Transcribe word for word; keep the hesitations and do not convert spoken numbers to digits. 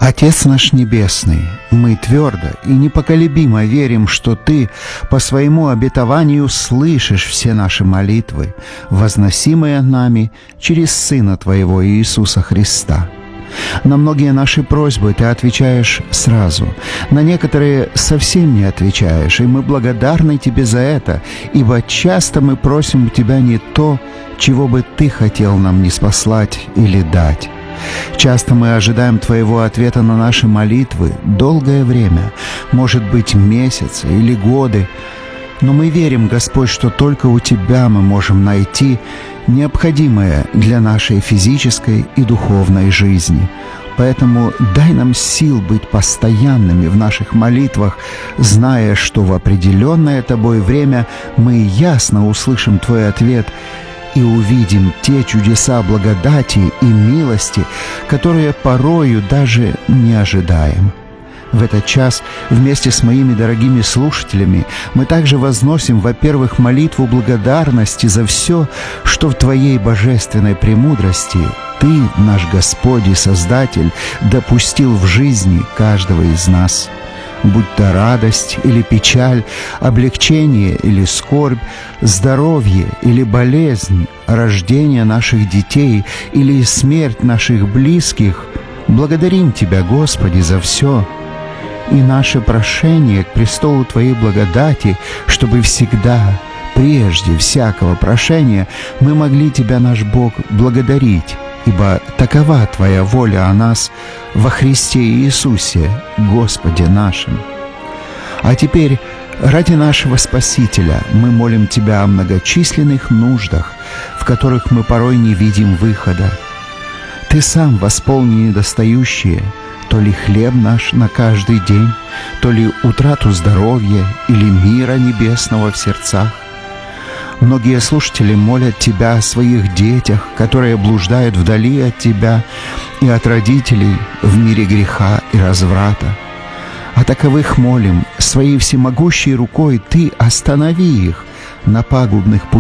Отец наш Небесный, мы твердо и непоколебимо верим, что Ты по своему обетованию слышишь все наши молитвы, возносимые нами через Сына Твоего Иисуса Христа. На многие наши просьбы Ты отвечаешь сразу, на некоторые совсем не отвечаешь, и мы благодарны Тебе за это, ибо часто мы просим у Тебя не то, чего бы Ты хотел нам ниспослать или дать. Часто мы ожидаем Твоего ответа на наши молитвы долгое время, может быть, месяцы или годы, но мы верим, Господь, что только у Тебя мы можем найти необходимое для нашей физической и духовной жизни. Поэтому дай нам сил быть постоянными в наших молитвах, зная, что в определенное Тобой время мы ясно услышим Твой ответ и увидим те чудеса благодати и милости, которые порою даже не ожидаем. В этот час вместе с моими дорогими слушателями мы также возносим, во-первых, молитву благодарности за все, что в Твоей божественной премудрости Ты, наш Господь и Создатель, допустил в жизни каждого из нас. Будь то радость или печаль, облегчение или скорбь, здоровье или болезнь, рождение наших детей или смерть наших близких, благодарим Тебя, Господи, за все. И наше прошение к престолу Твоей благодати, чтобы всегда, прежде всякого прошения, мы могли Тебя, наш Бог, благодарить, ибо такова Твоя воля о нас во Христе Иисусе, Господе нашим. А теперь, ради нашего Спасителя, мы молим Тебя о многочисленных нуждах, в которых мы порой не видим выхода. Ты сам восполни недостающие, то ли хлеб наш на каждый день, то ли утрату здоровья или мира небесного в сердцах. Многие слушатели молят Тебя о своих детях, которые блуждают вдали от Тебя и от родителей в мире греха и разврата. О таковых молим, своей всемогущей рукой Ты останови их на пагубных путях